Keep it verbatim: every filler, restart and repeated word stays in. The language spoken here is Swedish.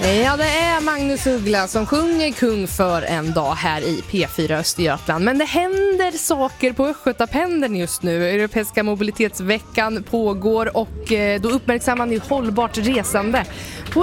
Ja, det är Magnus Uggla som sjunger Kung för en dag här i P fyra Östergötland. Men det händer saker på Östgötapendeln just nu. Europeiska mobilitetsveckan pågår och då uppmärksammar man ju hållbart resande. På